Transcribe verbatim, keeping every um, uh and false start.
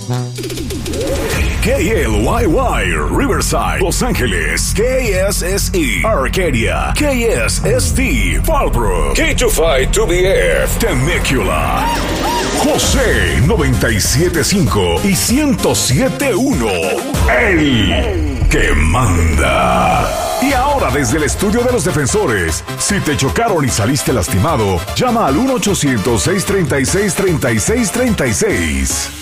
K L Y Y, Riverside, Los Ángeles. K S S E, Arcadia. K S S T, Fallbrook. K veinticinco B F, Temecula. José noventa y siete punto cinco y ciento siete punto uno. El que manda. Y ahora desde el estudio de los defensores, si te chocaron y saliste lastimado, llama al uno ochocientos, seiscientos treinta y seis, treinta y seis treinta y seis.